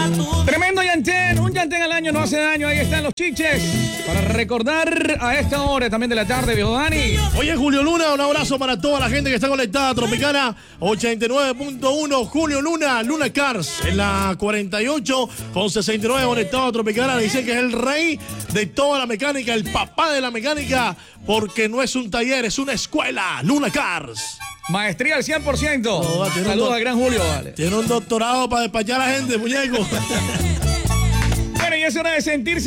Tremendo llantén, un llantén al año no hace daño. Ahí están los chiches para recordar a esta hora también de la tarde, viejo Dani. Oye, Julio Luna, un abrazo para toda la gente que está conectada a Tropicana 89.1. Julio Luna, Luna Cars, en la 48 con 69 conectado a Tropicana. Dicen que es el rey de toda la mecánica, el papá de la mecánica, porque no es un taller, es una escuela. Luna Cars. Maestría al 100%. Oh, Saludos al gran Julio, vale. Tiene un doctorado para despachar a la gente, muñeco. Bueno, y es hora de sentirse